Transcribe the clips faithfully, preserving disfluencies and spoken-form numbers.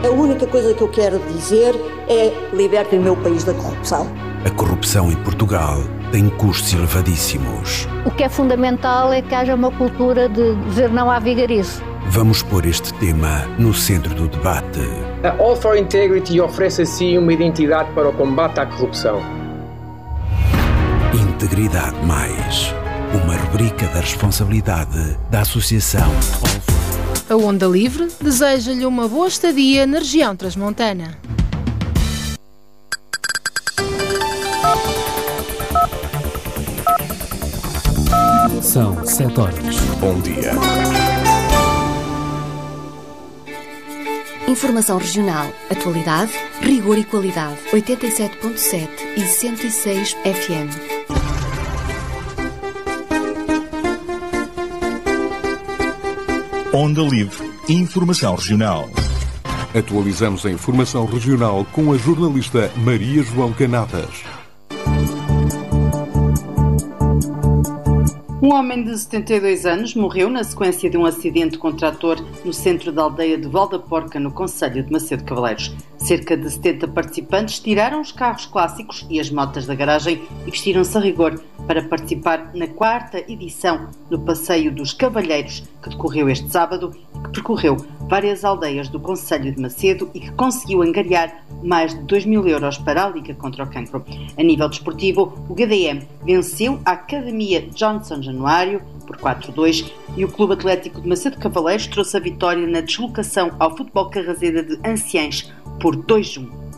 A única coisa que eu quero dizer é: libertem o meu país da corrupção. A corrupção em Portugal tem custos elevadíssimos. O que é fundamental é que haja uma cultura de dizer não à vigarice. Vamos pôr este tema no centro do debate. A All for Integrity oferece assim uma identidade para o combate à corrupção. Integridade Mais, uma rubrica da responsabilidade da Associação. A Onda Livre deseja-lhe uma boa estadia na região transmontana. São sete horas. Bom dia. Informação regional, atualidade, rigor e qualidade. oitenta e sete ponto sete e cento e seis F M. Onda Livre. Informação regional. Atualizamos a informação regional com a jornalista Maria João Canadas. Um homem de setenta e dois anos morreu na sequência de um acidente com trator no centro da aldeia de Val da Porca, no concelho de Macedo Cavaleiros. Cerca de setenta participantes tiraram os carros clássicos e as motas da garagem e vestiram-se a rigor para participar na quarta edição do Passeio dos Cavalheiros, que decorreu este sábado e que percorreu várias aldeias do concelho de Macedo e que conseguiu angariar mais de dois mil euros para a Liga contra o Cancro. A nível desportivo, o G D M venceu a Academia Johnson Januário por quatro a dois e o Clube Atlético de Macedo Cavaleiros trouxe a vitória na deslocação ao Futebol Carraseda de Anciães por dois a um.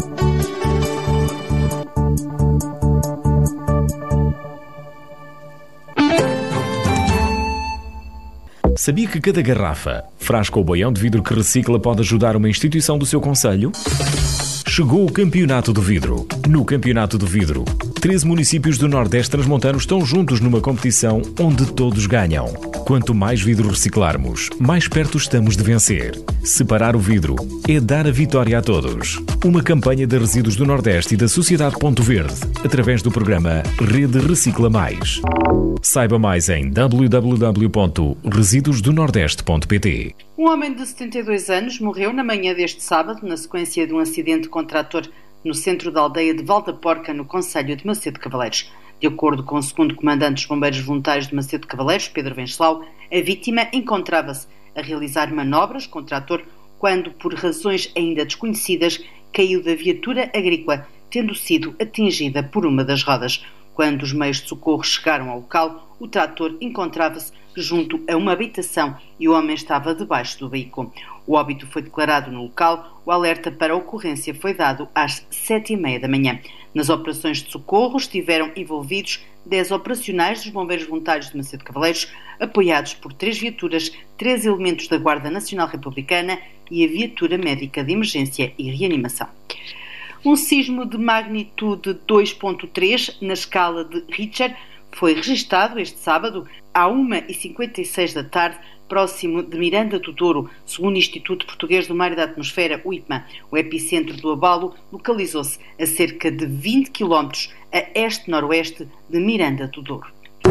Sabia que cada garrafa, frasco ou boião de vidro que recicla pode ajudar uma instituição do seu concelho? Chegou o Campeonato do Vidro. No Campeonato do Vidro, treze municípios do Nordeste transmontano estão juntos numa competição onde todos ganham. Quanto mais vidro reciclarmos, mais perto estamos de vencer. Separar o vidro é dar a vitória a todos. Uma campanha da Resíduos do Nordeste e da Sociedade Ponto Verde, através do programa Rede Recicla Mais. Saiba mais em w w w ponto resíduos do nordeste ponto p t. Um homem de setenta e dois anos morreu na manhã deste sábado na sequência de um acidente com trator no centro da aldeia de Val da Porca, no concelho de Macedo Cavaleiros. De acordo com o segundo comandante dos Bombeiros Voluntários de Macedo Cavaleiros, Pedro Venceslau, a vítima encontrava-se a realizar manobras com o trator quando, por razões ainda desconhecidas, caiu da viatura agrícola, tendo sido atingida por uma das rodas. Quando os meios de socorro chegaram ao local, o trator encontrava-se junto a uma habitação e o homem estava debaixo do veículo. O óbito foi declarado no local. O alerta para a ocorrência foi dado às sete e meia da manhã. Nas operações de socorro estiveram envolvidos dez operacionais dos Bombeiros Voluntários de Macedo Cavaleiros, apoiados por três viaturas, três elementos da Guarda Nacional Republicana e a viatura médica de emergência e reanimação. Um sismo de magnitude dois ponto três na escala de Richter foi registado este sábado à uma e cinquenta e seis da tarde, próximo de Miranda do Douro, segundo o Instituto Português do Mar e da Atmosfera, o I P M A. O epicentro do abalo localizou-se a cerca de vinte quilómetros a este-noroeste de Miranda do Douro.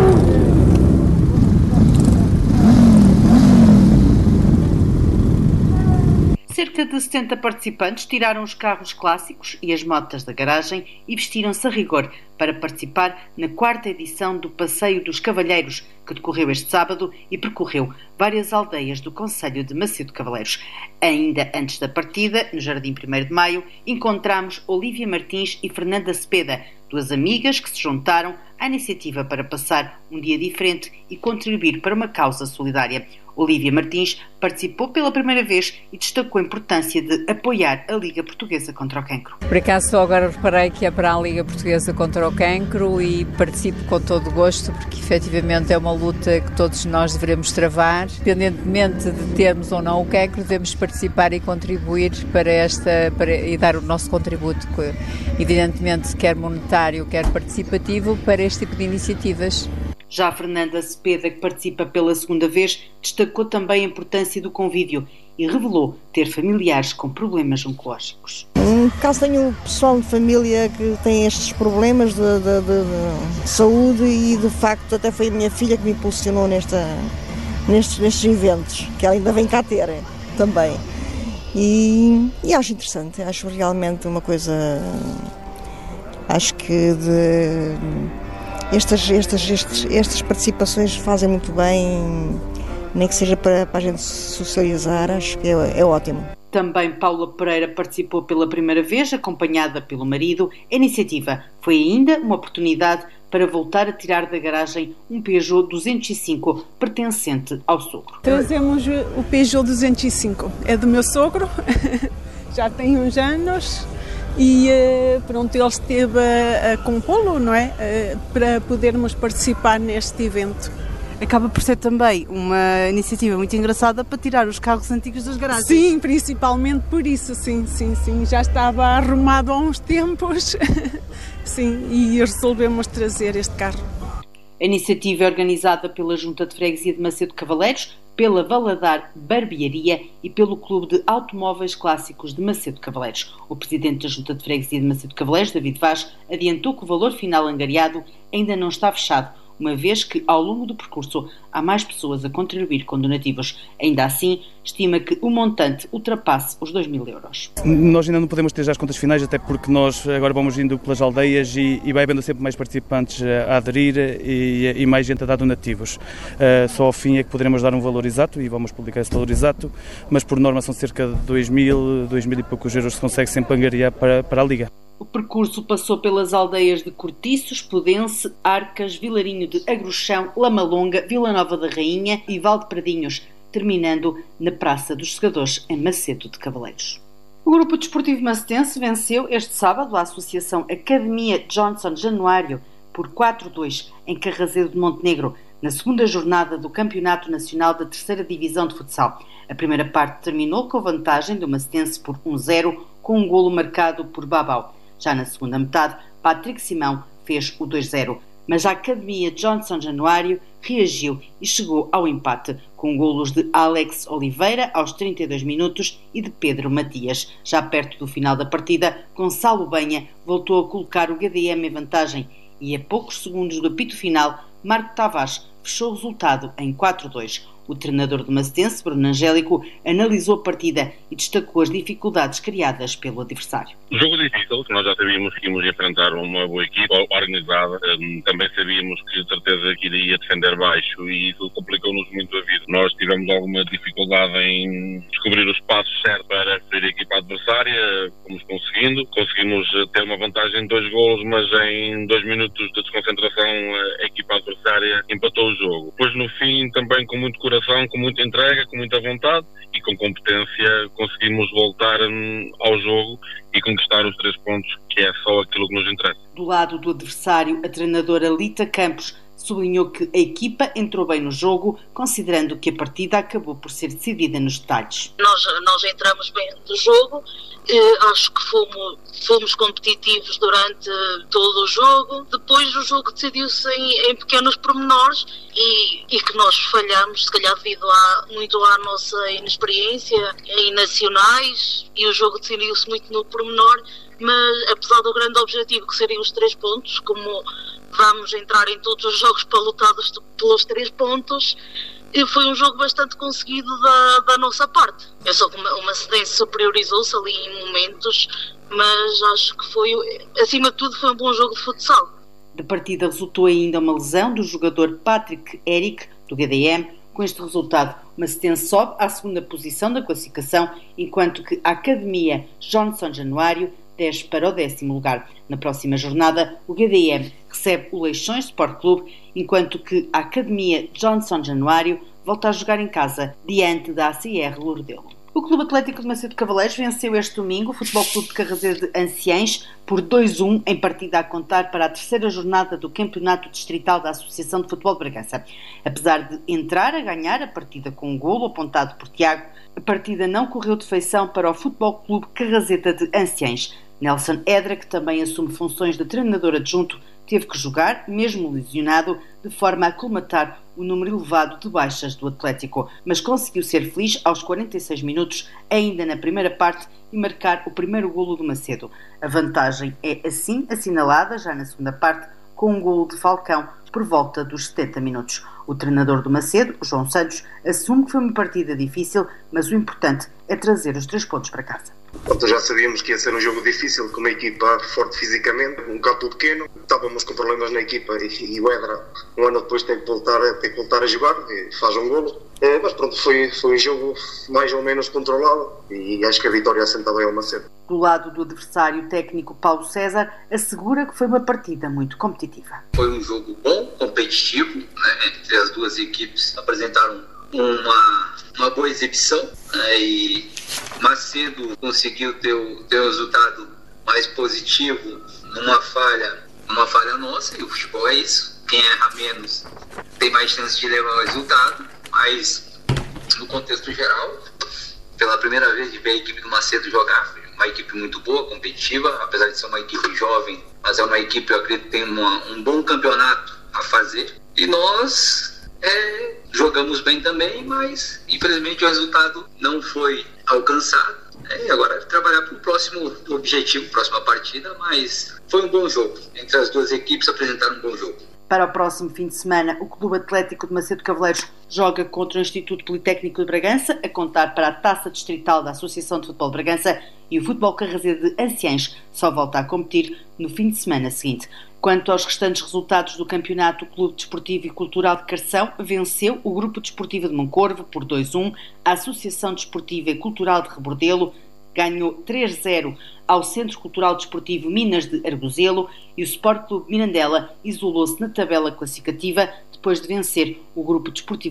Cerca de setenta participantes tiraram os carros clássicos e as motas da garagem e vestiram-se a rigor para participar na quarta edição do Passeio dos Cavalheiros, que decorreu este sábado e percorreu várias aldeias do concelho de Macedo Cavaleiros. Ainda antes da partida, no Jardim primeiro de Maio, encontramos Olívia Martins e Fernanda Cepeda, duas amigas que se juntaram à iniciativa para passar um dia diferente e contribuir para uma causa solidária. Olívia Martins participou pela primeira vez e destacou a importância de apoiar a Liga Portuguesa contra o Cancro. Por acaso só agora reparei que é para a Liga Portuguesa contra o Cancro e participo com todo o gosto, porque efetivamente é uma luta que todos nós devemos travar. Independentemente de termos ou não o cancro, devemos participar e contribuir para esta, para, e dar o nosso contributo, evidentemente quer monetário, quer participativo, para este tipo de iniciativas. Já a Fernanda Cepeda, que participa pela segunda vez, destacou também a importância do convívio e revelou ter familiares com problemas oncológicos. Por acaso tenho pessoal de família que tem estes problemas de, de, de, de saúde e de facto até foi a minha filha que me impulsionou nesta, nestes, nestes eventos, que ela ainda vem cá ter também. e, e acho interessante, acho realmente uma coisa, acho que de, estas, estas, estas, estas participações fazem muito bem, nem que seja para, para a gente socializar, acho que é, é ótimo. Também Paula Pereira participou pela primeira vez, acompanhada pelo marido. A iniciativa foi ainda uma oportunidade para voltar a tirar da garagem um Peugeot duzentos e cinco pertencente ao sogro. Trazemos o Peugeot duzentos e cinco, é do meu sogro, já tem uns anos e pronto, ele esteve a, a compô-lo, não é? Para podermos participar neste evento. Acaba por ser também uma iniciativa muito engraçada para tirar os carros antigos das garagens. Sim, principalmente por isso, sim, sim, sim. Já estava arrumado há uns tempos, sim, e resolvemos trazer este carro. A iniciativa é organizada pela Junta de Freguesia de Macedo Cavaleiros, pela Valadar Barbearia e pelo Clube de Automóveis Clássicos de Macedo Cavaleiros. O presidente da Junta de Freguesia de Macedo Cavaleiros, David Vaz, adiantou que o valor final angariado ainda não está fechado, uma vez que, ao longo do percurso, há mais pessoas a contribuir com donativos. Ainda assim, estima que o montante ultrapasse os dois mil euros. Nós ainda não podemos ter já as contas finais, até porque nós agora vamos indo pelas aldeias e, e vai havendo sempre mais participantes a aderir e, e mais gente a dar donativos. Uh, só ao fim é que poderemos dar um valor exato e vamos publicar esse valor exato, mas por norma são cerca de dois mil, dois mil e poucos euros que se consegue sempre angariar para, para a Liga. O percurso passou pelas aldeias de Cortiços, Pudense, Arcas, Vilarinho de Agruchão, Lamalonga, Vila Nova da Rainha e Valdepradinhos, terminando na Praça dos Segadores, em Macedo de Cavaleiros. O Grupo Desportivo Macedense venceu este sábado a Associação Academia Johnson Januário por quatro a dois em Carrazedo de Montenegro, na segunda jornada do Campeonato Nacional da Terceira Divisão de Futsal. A primeira parte terminou com a vantagem do Macedense por um a zero, com um golo marcado por Babau. Já na segunda metade, Patrick Simão fez o dois a zero, mas a Academia Johnson Januário reagiu e chegou ao empate, com golos de Alex Oliveira aos trinta e dois minutos e de Pedro Matias. Já perto do final da partida, Gonçalo Benha voltou a colocar o G D M em vantagem e a poucos segundos do apito final, Marco Tavares fechou o resultado em quatro a dois. O treinador do Macedense, Bruno Angélico, analisou a partida e destacou as dificuldades criadas pelo adversário. O jogo difícil, nós já sabíamos que íamos enfrentar uma boa equipa organizada, também sabíamos que de certeza que iria defender baixo e isso complicou-nos muito a vida. Nós tivemos alguma dificuldade em descobrir os passos certos para ferir a equipa adversária, fomos conseguindo, conseguimos ter uma vantagem de dois golos, mas em dois minutos de desconcentração a equipa adversária empatou o jogo. Depois no fim também com muito coração, com muita entrega, com muita vontade e com competência conseguimos voltar ao jogo e conquistar os três pontos, que é só aquilo que nos interessa. Do lado do adversário, a treinadora Lita Campos sublinhou que a equipa entrou bem no jogo, considerando que a partida acabou por ser decidida nos detalhes. Nós, nós entramos bem no jogo, eh, acho que fomos, fomos competitivos durante todo o jogo. Depois o jogo decidiu-se em, em pequenos pormenores e, e que nós falhamos, se calhar devido a, muito à nossa inexperiência em nacionais, e o jogo decidiu-se muito no pormenor, mas apesar do grande objetivo que seriam os três pontos, como vamos entrar em todos os jogos para lutar dos, pelos três pontos, e foi um jogo bastante conseguido da, da nossa parte. Eu sou que o Macedense superiorizou-se ali em momentos, mas acho que foi, acima de tudo, foi um bom jogo de futsal. Da partida resultou ainda uma lesão do jogador Patrick Eric, do G D M. Com este resultado, o Macedense sobe à segunda posição da classificação, enquanto que a Academia Johnson Januário desce para o décimo lugar. Na próxima jornada, o G D M recebe o Leixões Sport Clube, enquanto que a Academia Johnson Januário volta a jogar em casa diante da A C R Lourdelo. O Clube Atlético de Macedo Cavaleiros venceu este domingo o Futebol Clube de Carrazedo de Anciães por dois a um em partida a contar para a terceira jornada do Campeonato Distrital da Associação de Futebol de Bragança. Apesar de entrar a ganhar a partida com um golo apontado por Tiago, a partida não correu de feição para o Futebol Clube Carrazeta de Anciães. Nelson Edra, que também assume funções de treinador adjunto, teve que jogar, mesmo lesionado, de forma a colmatar o número elevado de baixas do Atlético, mas conseguiu ser feliz aos quarenta e seis minutos, ainda na primeira parte, e marcar o primeiro golo do Macedo. A vantagem é assim assinalada já na segunda parte, com um golo de Falcão por volta dos setenta minutos. O treinador do Macedo, João Santos, assume que foi uma partida difícil, mas o importante a trazer os três pontos para casa. Pronto, já sabíamos que ia ser um jogo difícil, com uma equipa forte fisicamente, um campo pequeno, estávamos com problemas na equipa e, e o Edra, um ano depois, tem que voltar, tem que voltar a jogar e faz um golo. É, mas pronto, foi, foi um jogo mais ou menos controlado e acho que a vitória assentava em Almacete. Do lado do adversário, o técnico Paulo César assegura que foi uma partida muito competitiva. Foi um jogo bom, competitivo, né, entre as duas equipes apresentaram uma, uma boa exibição, né, e Macedo conseguiu ter o, ter o resultado mais positivo numa falha, numa falha nossa, e o futebol é isso. Quem erra menos tem mais chance de levar o resultado, mas no contexto geral, pela primeira vez de ver a equipe do Macedo jogar, foi uma equipe muito boa, competitiva, apesar de ser uma equipe jovem, mas é uma equipe, eu acredito, que tem uma, um bom campeonato a fazer. E nós é, jogamos bem também, mas infelizmente o resultado não foi alcançado. É, agora trabalhar para o próximo objetivo, próxima partida, mas foi um bom jogo. Entre as duas equipes apresentaram um bom jogo. Para o próximo fim de semana, o Clube Atlético de Macedo Cavaleiros joga contra o Instituto Politécnico de Bragança, a contar para a Taça Distrital da Associação de Futebol de Bragança, e o Futebol Carrazedo de Anciães só volta a competir no fim de semana seguinte. Quanto aos restantes resultados do campeonato, o Clube Desportivo e Cultural de Carção venceu o Grupo Desportivo de Moncorvo por dois a um, a Associação Desportiva e Cultural de Rebordelo ganhou três a zero ao Centro Cultural Desportivo Minas de Arguzelo e o Sport Clube Mirandela isolou-se na tabela classificativa depois de vencer o Grupo Desportivo